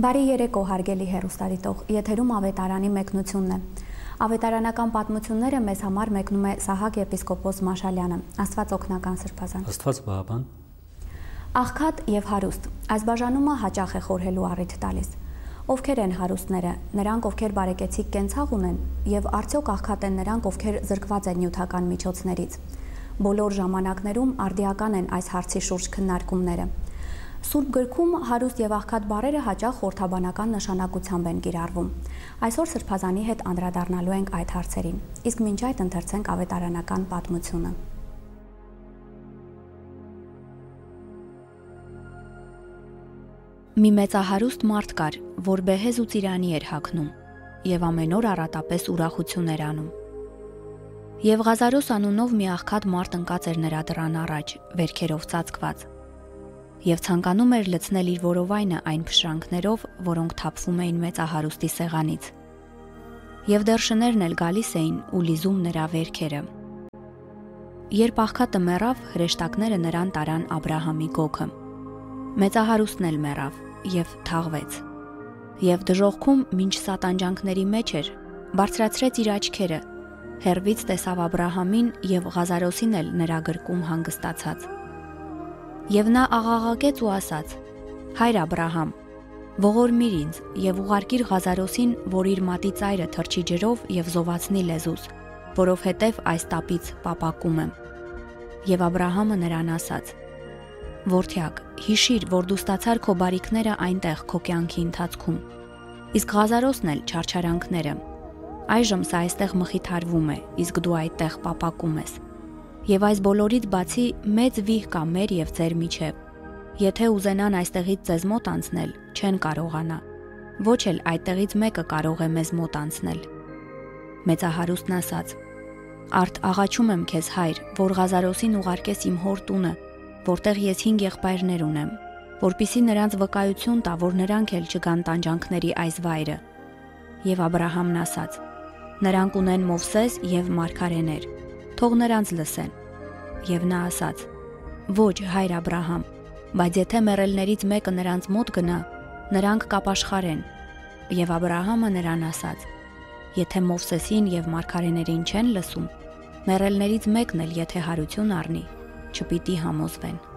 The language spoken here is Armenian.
Բարի երեկո հարգելի հեռուստադիտող, եթերում ավետարանի մեկնությունն է։ Ավետարանական պատմությունները մեզ համար մեկնում է Սահակ եպիսկոպոս Մաշալյանը, Աստված օգնական սրբազան։ Աստված բավական։ Աղքատ եւ հարուստ, այս բաժանումը հաճախ է խորհելու առիթ տալիս։ Ովքեր են հարուստները, նրանք ովքեր բարեկեցիկ կենցաղ ունեն, եւ արդյոք աղքատ են նրանք, ովքեր զրկված են նյութական միջոցներից։ Բոլոր ժամանակներում արդիական են այս հարցի շուրջ քննարկումները։ Սուրբ գրքում հարուստ եւ աղքատ բառերը հաճախ խորհրդաբանական նշանակությամբ են կիրառվում։ Այսօր սրբազանի հետ անդրադառնալու ենք այդ հարցերին։ Իսկ մինչ այդ ընթերցենք ավետարանական պատմությունը։ Մի մեծահարուստ մարդ կար, որ բեհեզ ու ծիրանի էր հագնում, եւ ամեն օր առատապես ուրախություն էր անում։ Եվ Ղազարոս անունով մի աղքատ մարդ ընկած էր նրա դռան առաջ, վերքերով ծածկված։ Եվ ցանկանում էր լցնել իր որովայնը այն փշրանքներով, որոնք թափվում էին մեծահարուստի սեղանից։ Եվ դեռ շներն էլ գալիս էին ու լիզում նրա վերքերը։ Երբ աղքատը մեռավ, հրեշտակները նրան տարան Աբրահամի գոգը։ Մեծահարուստն էլ մեռավ եւ թաղվեց։ Եվ դժոխքում մինչ սատանջանքների մեջ էր, բարձրացրեց իր աչքերը, հեռվից տեսավ Աբրահամին եւ Ղազարոսին էլ նրա գրկում հանգստացած։ Եվ նա աղաղակեց ու ասաց. «Հայր Աբրահամ, ողորմիր ինձ եւ ուղարկիր Ղազարոսին, որ իր մատի ծայրը թրջի ջրով եւ զովացնի լեզուս, որովհետեւ այս տապից պապակում եմ»։ Եվ Աբրահամը նրան ասաց. «Որդյակ, հիշիր, որ դու ստացար քո բարիքները այնտեղ քո կյանքի ընթացքում, իսկ Ղազարոսն էլ չարչարանքները։ Այժմ սա այստեղ մխիթարվում է, իսկ դու այդտեղ պապակում ես։ Եվ այս բոլորից բացի մեծ վիհ կա մեր եւ ձեր միջև։ Եթե ուզենան այստեղից ձեզ մոտ անցնել, չեն կարողանա։ Ոչ էլ այդտեղից մեկը կարող է մեզ մոտ անցնել»։ Մեծահարուստն ասաց. «Արդ աղաչում եմ քեզ, հայր, որ Ղազարոսին ուղարկես իմ հոր տունը, որտեղ ես 5 եղբայրներ ունեմ, որպիսի նրանց վկայություն տա, որ նրանք էլ չգան տանջանքների այս վայրը»։ Եվ Աբրահամն ասաց. «Նրանք ունեն Մովսես եւ մարգարեներ, թող նրանց լսեն»։ Եվ նա ասաց. «Ոչ, հայր Աբրահամ, բայց եթե մեռելներից մեկը նրանց մոտ գնա, նրանք կապաշխարեն»։ Եվ Աբրահամը նրան ասաց. «Եթե Մովսեսին եւ մարգարեներին չեն լսում, մեռելներից մեկն էլ եթե հարություն առնի, չպիտի համոզվեն»։